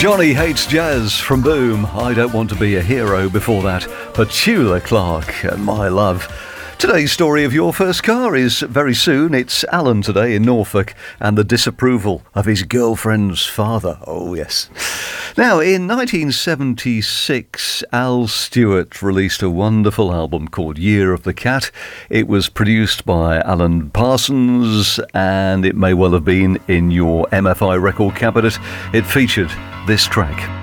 Johnny Hates Jazz from Boom. I Don't Want to Be a Hero. Before that, Petula Clark and My Love. Today's story of your first car is very soon. It's Alan today in Norfolk and the disapproval of his girlfriend's father. Oh, yes. Now, in 1976, Al Stewart released a wonderful album called Year of the Cat. It was produced by Alan Parsons, and it may well have been in your MFI record cabinet. It featured this track.